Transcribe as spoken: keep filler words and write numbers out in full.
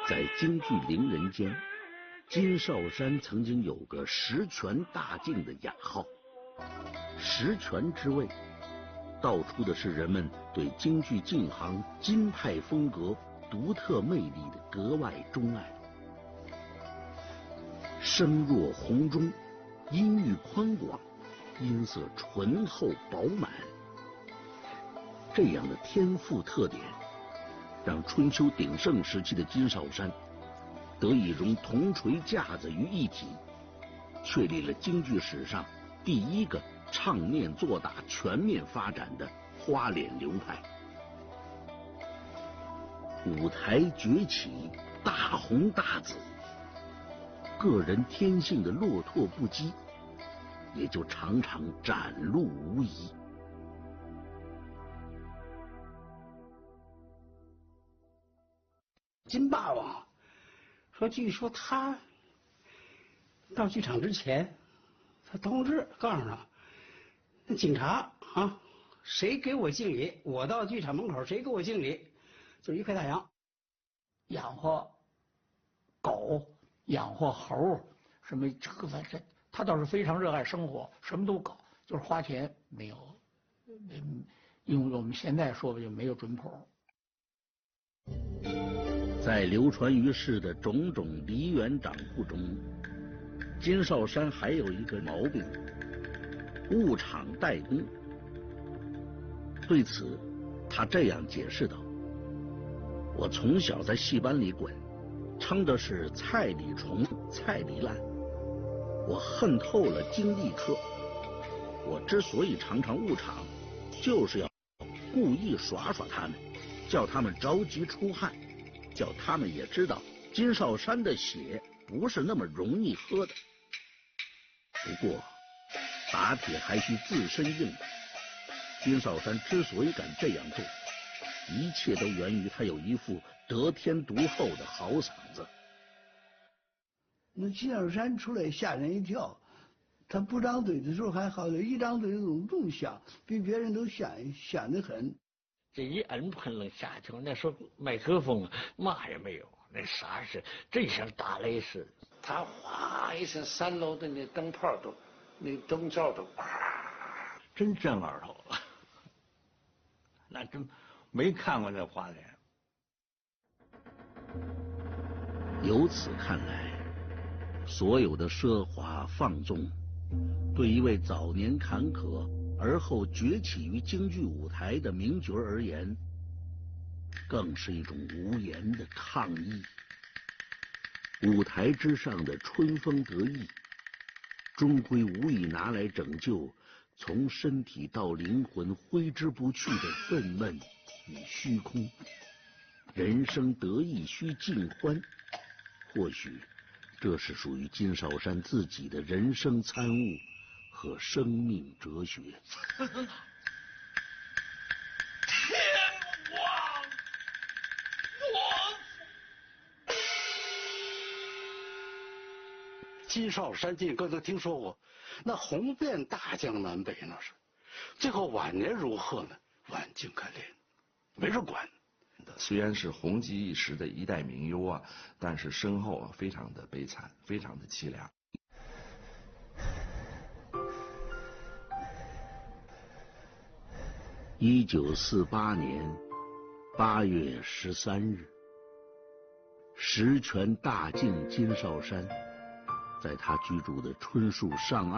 在京剧伶人间，金少山曾经有个十全大净的雅号。十全之谓，道出的是人们对京剧净行金派风格独特魅力的格外钟爱。声若洪钟，音域宽广，音色醇厚饱满，这样的天赋特点让春秋鼎盛时期的金少山得以融铜锤架子于一体，确立了京剧史上第一个唱念做打全面发展的花脸流派。舞台崛起，大红大紫，个人天性的落拓不羁也就常常展露无遗。 金霸王说，据说他到剧场之前，他同志告诉他，那警察啊，谁给我敬礼，我到剧场门口谁给我敬礼，就一块大洋。 养活狗，养活猴，什么这个反正他倒是非常热爱生活，什么都搞，就是花钱没有，嗯，用我们现在说就没有准谱。 在流传于世的种种梨园掌故中，金少山还有一个毛病，误场代工。对此，他这样解释道：我从小在戏班里滚，称的是菜里虫，菜里烂。我恨透了京艺科。我之所以常常误场，就是要故意耍耍他们，叫他们着急出汗，叫他们也知道金少山的血不是那么容易喝的。不过打铁还需自身硬。金少山之所以敢这样做，一切都源于他有一副得天独厚的好嗓子。 那金少山出来吓人一跳，他不张嘴的时候还好，一张嘴总动响，比别人都响响得很。 这一摁喷了下去，那时候麦克风嘛也没有，那啥是真像打雷似的。 他哗一声，三楼的那灯泡都，那灯罩都哗， 真震耳朵了。那真没看过那花脸。 由此看来，所有的奢华放纵，对一位早年坎坷而后崛起于京剧舞台的名角而言，更是一种无言的抗议。舞台之上的春风得意，终归无以拿来拯救从身体到灵魂挥之不去的愤懑与虚空。人生得意须尽欢，或许这是属于金少山自己的人生参悟和生命哲学。 天王我金少山进哥都听说过，那红遍大江南北，那是。最后晚年如何呢？晚境可怜，没人管。 虽然是红极一时的一代名优啊，但是身后啊非常的悲惨，非常的凄凉。 一九四八年八月十三日，十全大净金少山在他居住的春树上岸